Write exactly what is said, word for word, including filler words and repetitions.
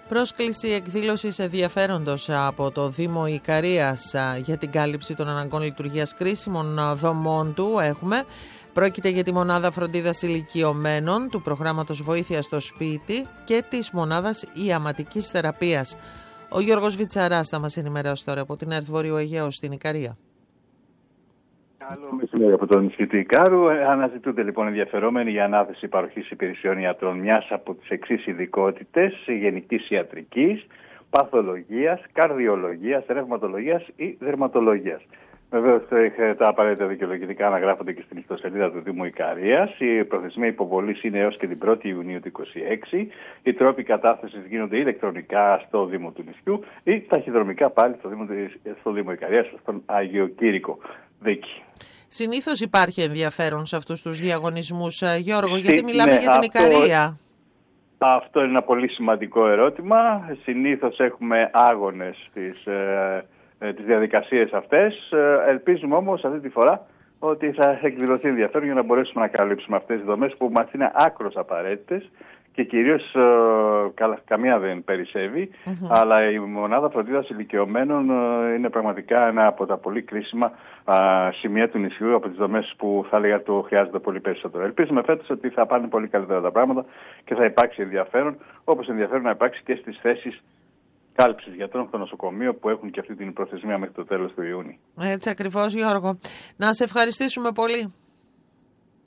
Πρόσκληση εκδήλωσης ενδιαφέροντος από το Δήμο Ικαρίας για την κάλυψη των αναγκών λειτουργίας κρίσιμων δομών του έχουμε. Πρόκειται για τη μονάδα φροντίδας ηλικιωμένων του προγράμματος Βοήθεια στο Σπίτι και της μονάδας ιαματικής θεραπείας. Ο Γιώργος Βιτσαράς θα μας ενημερώσει τώρα από την ΕΡΤ Βορείου Αιγαίου στην Ικαρία. Καλό μεσημέρι από το νησί του Ικάρου. Αναζητούνται λοιπόν ενδιαφερόμενοι για ανάθεση παροχής υπηρεσιών ιατρών μιας από τις εξής ειδικότητες: γενικής ιατρικής, παθολογίας, καρδιολογίας, ρευματολογίας ή δερματολογίας. Βεβαίως τα απαραίτητα δικαιολογητικά αναγράφονται και στην ιστοσελίδα του Δήμου Ικαρίας. Η προθεσμία υποβολής είναι έως και την πρώτη Ιουνίου του είκοσι έξι. Οι τρόποι κατάθεσης γίνονται ηλεκτρονικά στο Δήμο του νησιού ή ταχυδρομικά πάλι στο Δήμο, στο Δήμο Ικαρίας, στον Άγιο Κήρυκο Δίκη. Συνήθως υπάρχει ενδιαφέρον σε αυτούς τους διαγωνισμούς, Γιώργο, γιατί μιλάμε ναι, για την αυτό, Ικαρία. Αυτό είναι ένα πολύ σημαντικό ερώτημα. Συνήθως έχουμε άγονες στις, ε, ε, τις διαδικασίες αυτές. Ε, ελπίζουμε όμως αυτή τη φορά ότι θα εκδηλωθεί ενδιαφέρον για να μπορέσουμε να καλύψουμε αυτές τις δομές που μας είναι άκρως απαραίτητες και κυρίως ε, κα, καμία δεν περισσεύει, mm-hmm. αλλά η μονάδα φροντίδας ηλικιωμένων ε, είναι πραγματικά ένα από τα πολύ κρίσιμα ε, σημεία του νησιού, από τις δομές που θα έλεγα το χρειάζεται πολύ περισσότερο. Ελπίζουμε φέτος ότι θα πάνε πολύ καλύτερα τα πράγματα και θα υπάρξει ενδιαφέρον, όπως ενδιαφέρον να υπάρξει και στις θέσεις κάλυψης γιατρών στο νοσοκομείο που έχουν και αυτή την προθεσμία μέχρι το τέλος του Ιούνιου. Έτσι ακριβώς, Γιώργο. Να σε ευχαριστήσουμε πολύ.